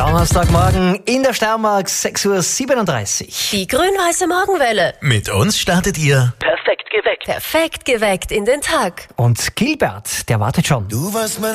Donnerstagmorgen in der Steiermark, 6:37 Uhr. Die grün-weiße Morgenwelle. Mit uns startet ihr Perfekt geweckt. Perfekt geweckt in den Tag. Und Gilbert, der wartet schon. Du warst mein